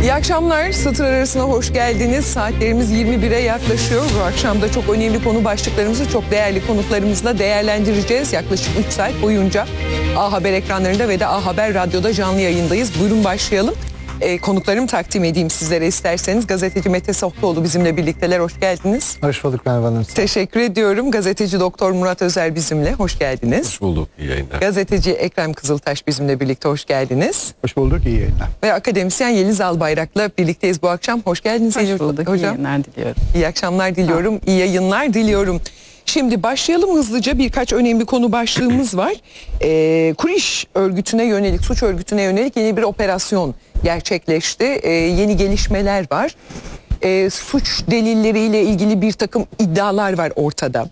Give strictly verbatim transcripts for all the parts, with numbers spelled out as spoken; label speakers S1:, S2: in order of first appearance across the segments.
S1: İyi akşamlar. Satır arasına hoş geldiniz. Saatlerimiz yirmi bire yaklaşıyor. Bu akşam da çok önemli konu başlıklarımızı çok değerli konuklarımızla değerlendireceğiz. Yaklaşık üç saat boyunca A Haber ekranlarında ve de A Haber Radyo'da canlı yayındayız. Buyurun başlayalım. Ee, konuklarımı takdim edeyim sizlere isterseniz. Gazeteci Mete Sohtuoğlu bizimle birlikteler. Hoş geldiniz.
S2: Hoş bulduk Merve Hanım.
S1: Teşekkür ediyorum. Gazeteci Doktor Murat Özer bizimle. Hoş geldiniz.
S3: Hoş bulduk. İyi yayınlar.
S1: Gazeteci Ekrem Kızıltaş bizimle birlikte. Hoş geldiniz.
S2: Hoş bulduk. İyi yayınlar.
S1: Ve akademisyen Yeliz Albayrak'la birlikteyiz bu akşam. Hoş geldiniz.
S4: Hoş bulduk. İyi
S1: Hocam.
S4: yayınlar diliyorum.
S1: İyi akşamlar diliyorum. İyi yayınlar diliyorum. Şimdi başlayalım hızlıca, birkaç önemli konu başlığımız var. Ee, Kuriş örgütüne yönelik, suç örgütüne yönelik yeni bir operasyon gerçekleşti. Ee, yeni gelişmeler var. Ee, suç delilleriyle ilgili bir takım iddialar var ortada.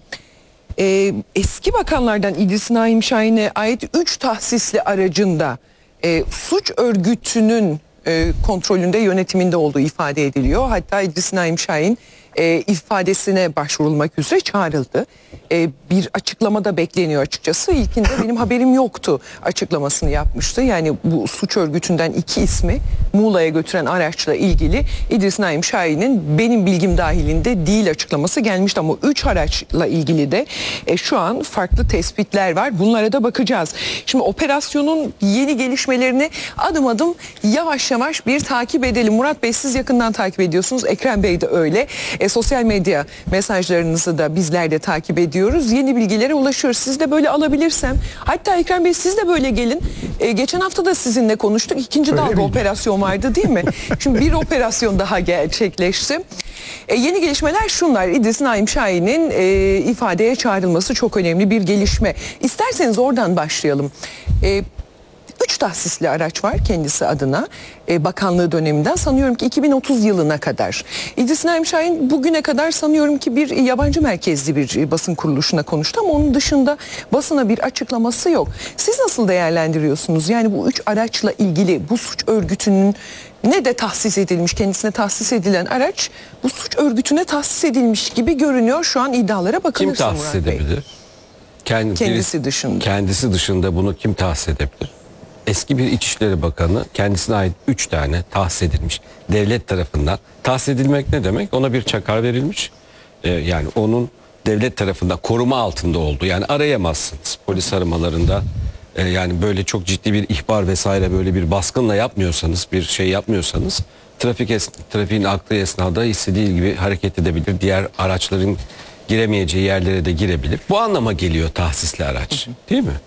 S1: Ee, eski bakanlardan İdris Naim Şahin'e ait üç tahsisli aracında e, suç örgütünün e, kontrolünde, yönetiminde olduğu ifade ediliyor. Hatta İdris Naim Şahin e, ifadesine başvurulmak üzere çağrıldı. E, bir açıklama da bekleniyor açıkçası. İlkinde benim haberim yoktu açıklamasını yapmıştı. Yani bu suç örgütünden iki ismi Muğla'ya götüren araçla ilgili İdris Naim Şahin'in benim bilgim dahilinde değil açıklaması gelmişti. Ama üç araçla ilgili de e, şu an farklı tespitler var. Bunlara da bakacağız. Şimdi operasyonun yeni gelişmelerini adım adım yavaş yavaş bir takip edelim. Murat Bey, siz yakından takip ediyorsunuz. Ekrem Bey de öyle. E, sosyal medya mesajlarınızı da bizler de takip ediyoruz. Yeni bilgilere ulaşıyoruz. Siz de böyle alabilirsem. Hatta Ekrem Bey, siz de böyle gelin. E, geçen hafta da sizinle konuştuk. İkinci
S2: Öyle
S1: dalga
S2: miydi?
S1: operasyon vardı değil mi? Şimdi bir operasyon daha gerçekleşti. E, yeni gelişmeler şunlar. İdris Naim Şahin'in e, ifadeye çağrılması çok önemli bir gelişme. İsterseniz oradan başlayalım. E, Üç tahsisli araç var kendisi adına e, bakanlığı döneminden, sanıyorum ki iki bin otuz yılına kadar. İdris Naim Şahin bugüne kadar sanıyorum ki bir yabancı merkezli bir basın kuruluşuna konuştu ama onun dışında basına bir açıklaması yok. Siz nasıl değerlendiriyorsunuz? Yani bu üç araçla ilgili bu suç örgütünün ne de tahsis edilmiş, kendisine tahsis edilen araç bu suç örgütüne tahsis edilmiş gibi görünüyor. Şu an iddialara
S3: Kim
S1: bakılırsa
S3: tahsis
S1: Murat Bey.
S3: edebilir? Kendi,
S1: Kendisi
S3: birisi-
S1: dışında.
S3: Kendisi dışında bunu kim tahsis edebilir? Eski bir İçişleri Bakanı, kendisine ait üç tane tahsis edilmiş devlet tarafından. Tahsis edilmek ne demek? Ona bir çakar verilmiş. Ee, yani onun devlet tarafından koruma altında olduğu. Yani arayamazsınız polis aramalarında. e, yani böyle çok ciddi bir ihbar vesaire, böyle bir baskınla yapmıyorsanız, bir şey yapmıyorsanız trafik es trafiğin aktığı esnada istediği gibi hareket edebilir. Diğer araçların giremeyeceği yerlere de girebilir. Bu anlama geliyor tahsisli araç, değil mi?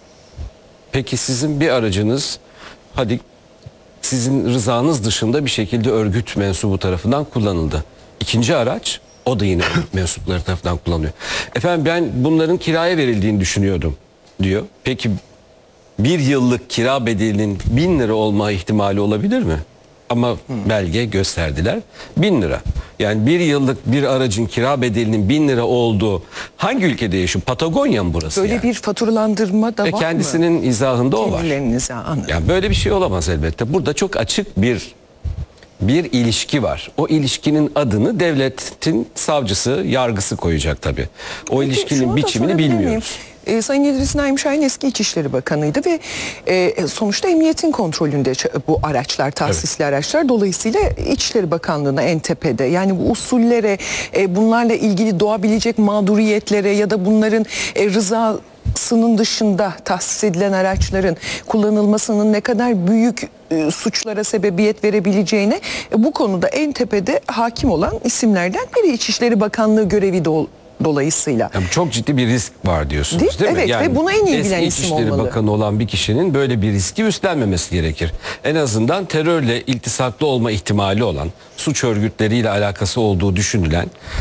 S3: Peki sizin bir aracınız, hadi sizin rızanız dışında bir şekilde örgüt mensubu tarafından kullanıldı. İkinci araç, o da yine örgüt mensupları tarafından kullanılıyor. Efendim, ben bunların kiraya verildiğini düşünüyordum diyor. Peki bir yıllık kira bedelinin bin lira olma ihtimali olabilir mi? Ama belge gösterdiler bin lira. Yani bir yıllık bir aracın kira bedelinin bin lira olduğu hangi ülkede yaşıyor? Patagonya mı burası?
S1: Böyle
S3: yani?
S1: bir faturalandırma da
S3: Ve
S1: var
S3: kendisinin
S1: mı?
S3: izahında o var.
S1: Kendilerinize anladım.
S3: Yani böyle bir şey olamaz elbette. Burada çok açık bir bir ilişki var. O ilişkinin adını devletin savcısı, yargısı koyacak tabii. O
S1: Peki,
S3: ilişkinin
S1: şunu da
S3: biçimini
S1: sorabilir miyim?
S3: bilmiyoruz.
S1: Ee, Sayın İdris Naim Şahin eski İçişleri Bakanı'ydı ve e, sonuçta emniyetin kontrolünde ç- bu araçlar, tahsisli araçlar. Dolayısıyla İçişleri Bakanlığı'na en tepede. Yani bu usullere, e, bunlarla ilgili doğabilecek mağduriyetlere ya da bunların e, rızasının dışında tahsis edilen araçların kullanılmasının ne kadar büyük e, suçlara sebebiyet verebileceğine e, bu konuda en tepede hakim olan isimlerden biri İçişleri Bakanlığı görevi de ol- dolayısıyla.
S3: Yani çok ciddi bir risk var diyorsunuz,
S1: Değil-
S3: değil, mi?
S1: evet,
S3: Yani
S1: ve buna en iyi bilen
S3: eski
S1: isim
S3: İçişleri
S1: olmalı.
S3: Bakanı olan bir kişinin böyle bir riski üstlenmemesi gerekir. En azından terörle iltisaklı olma ihtimali olan, suç örgütleriyle alakası olduğu düşünülen